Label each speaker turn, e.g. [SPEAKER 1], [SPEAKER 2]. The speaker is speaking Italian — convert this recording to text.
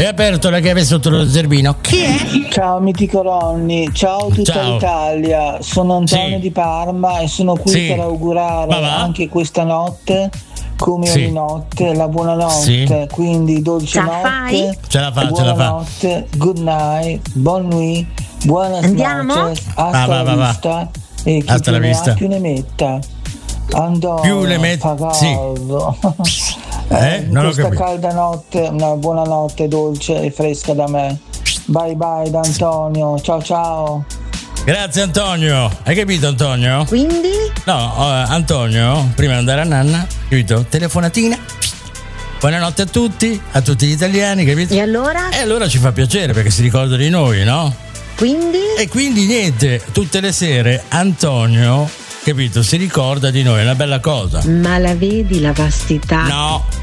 [SPEAKER 1] È aperto la chiave sotto lo zerbino. Chi è?
[SPEAKER 2] Ciao mitico Ronny, ciao tutta l'Italia, sono Antonio di Parma e sono qui per augurare anche questa notte, come ogni notte, la buonanotte, quindi dolce notte, buonanotte, good night, bon nuit, buenas noches, hasta la vista e chi più ne ha più ne metta. Antonio, questa calda notte, una buona notte dolce e fresca da me. Bye bye da Antonio, ciao.
[SPEAKER 1] Grazie Antonio, hai capito Antonio?
[SPEAKER 3] Quindi?
[SPEAKER 1] No, Antonio, prima di andare a nanna, capito? Telefonatina. Buonanotte a tutti gli italiani, capito?
[SPEAKER 3] E allora?
[SPEAKER 1] E allora ci fa piacere perché si ricorda di noi, no?
[SPEAKER 3] Quindi?
[SPEAKER 1] E quindi niente, tutte le sere Antonio, capito, si ricorda di noi, è una bella cosa.
[SPEAKER 3] Ma la vedi la vastità?
[SPEAKER 1] No.